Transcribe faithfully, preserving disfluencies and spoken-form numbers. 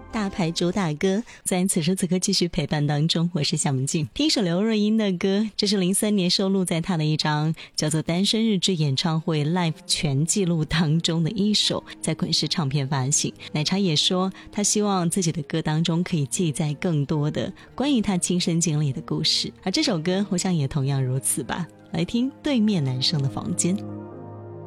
大牌主打歌，在此时此刻继续陪伴当中。我是夏文静，听一首刘若英的歌，这是零三年收录在她的一张叫做《单身日志演唱会 Live 全记录》当中的一首，在滚石唱片发行。奶茶也说她希望自己的歌当中可以记载更多的关于她亲身经历的故事，而这首歌我想也同样如此吧。来听对面男生的房间。